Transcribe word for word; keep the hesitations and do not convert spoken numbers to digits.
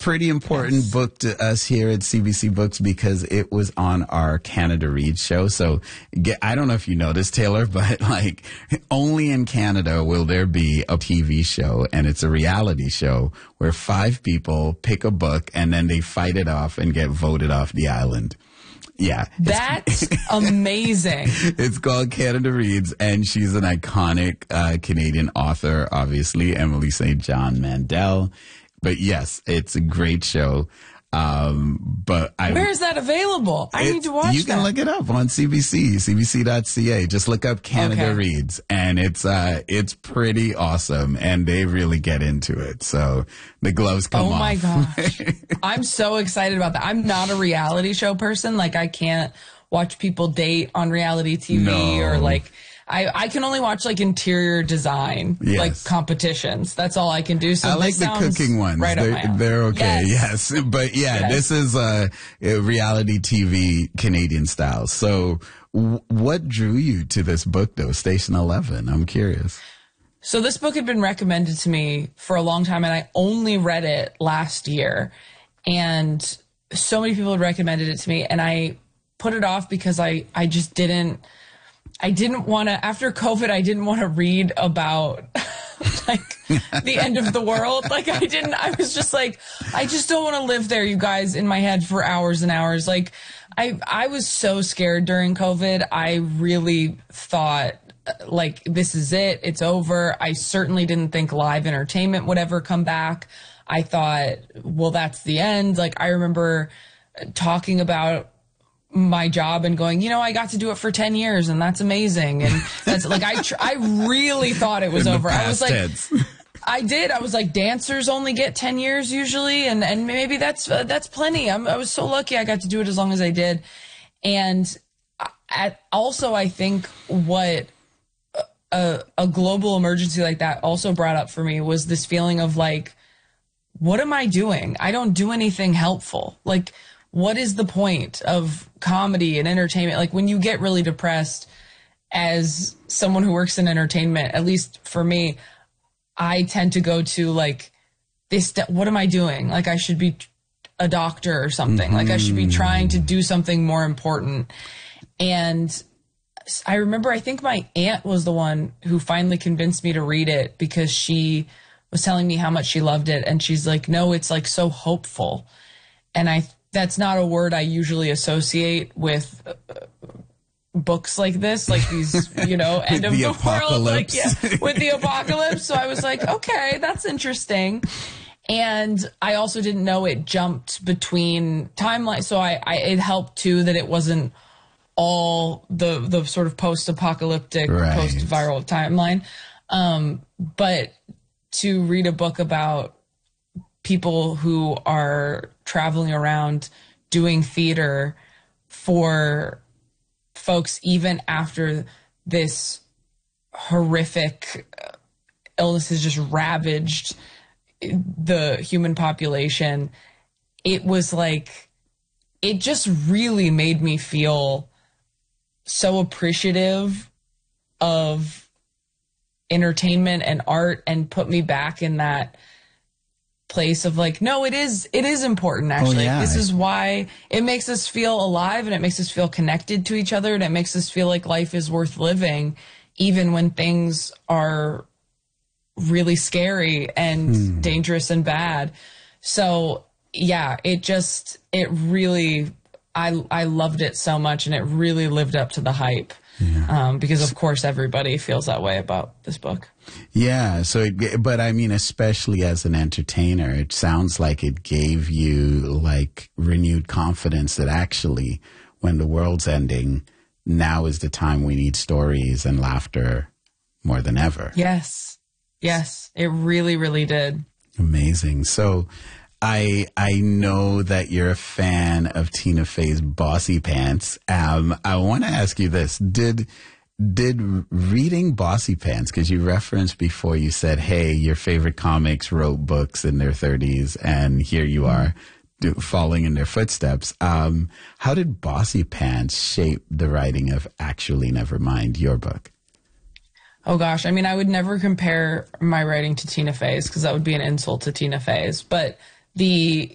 pretty important yes. book to us here at C B C Books because it was on our Canada Reads show. So get, I don't know if you noticed, Taylor, but like only in Canada will there be a T V show, and it's a reality show where five people pick a book and then they fight it off and get voted off the island. Yeah. That's amazing. It's called Canada Reads, and she's an iconic uh, Canadian author, obviously, Emily Saint John Mandel. But yes, it's a great show. Um, but I, Where is that available? I need to watch you that. You can look it up on C B C, C B C dot C A. Just look up Canada okay. Reads, and it's uh, it's pretty awesome, and they really get into it. So the gloves come off. Oh my off. gosh. I'm so excited about that. I'm not a reality show person. Like, I can't watch people date on reality T V no. or like, I, I can only watch like interior design, yes. like competitions. That's all I can do. So I like the cooking ones. Right they're, they're okay. Yes. yes. But yeah, yes. this is uh, a reality T V Canadian style. So w- what drew you to this book though? Station eleven. I'm curious. So this book had been recommended to me for a long time, and I only read it last year. And so many people had recommended it to me, and I put it off because I, I just didn't, I didn't want to, after COVID, I didn't want to read about like the end of the world. Like I didn't, I was just like, I just don't want to live there, you guys, in my head for hours and hours. Like I, I was so scared during COVID. I really thought like, this is it. It's over. I certainly didn't think live entertainment would ever come back. I thought, well, that's the end. Like I remember talking about my job and going, you know, I got to do it for ten years and that's amazing. And that's like, I, tr- I really thought it was over. I was like, tense. I did. I was like, dancers only get ten years usually. And, and maybe that's, uh, that's plenty. I'm, I was so lucky I got to do it as long as I did. And at, also, I think what a, a global emergency like that also brought up for me was this feeling of like, what am I doing? I don't do anything helpful. Like, what is the point of comedy and entertainment? Like when you get really depressed as someone who works in entertainment, at least for me, I tend to go to like this, what am I doing? Like I should be a doctor or something. Mm-hmm. Like I should be trying to do something more important. And I remember, I think my aunt was the one who finally convinced me to read it because she was telling me how much she loved it. And she's like, no, it's like so hopeful. And I, that's not a word I usually associate with uh, books like this, like these, you know, end of the, the world, like, yeah, with the apocalypse. So I was like, okay, that's interesting. And I also didn't know it jumped between timelines. So I, I, it helped too that it wasn't all the, the sort of post-apocalyptic, right. post-viral timeline. Um, but to read a book about people who are traveling around doing theater for folks even after this horrific illness has just ravaged the human population. It was like, it just really made me feel so appreciative of entertainment and art and put me back in that place of like, no, it is, it is important actually. Oh, yeah. This is why it makes us feel alive and it makes us feel connected to each other and it makes us feel like life is worth living even when things are really scary and hmm. dangerous and bad. So yeah, it just, it really, I, I loved it so much and it really lived up to the hype. Yeah. Um, because of course everybody feels that way about this book. Yeah. So, it, but I mean, especially as an entertainer, it sounds like it gave you like renewed confidence that actually when the world's ending, now is the time we need stories and laughter more than ever. Yes. Yes. It really, really did. Amazing. So I I know that you're a fan of Tina Fey's Bossy Pants. Um, I want to ask you this. Did did reading Bossy Pants, because you referenced before, you said, hey, your favorite comics wrote books in their thirties, and here you are do, following in their footsteps. Um, how did Bossy Pants shape the writing of Actually Nevermind, your book? Oh, gosh. I mean, I would never compare my writing to Tina Fey's because that would be an insult to Tina Fey's. But the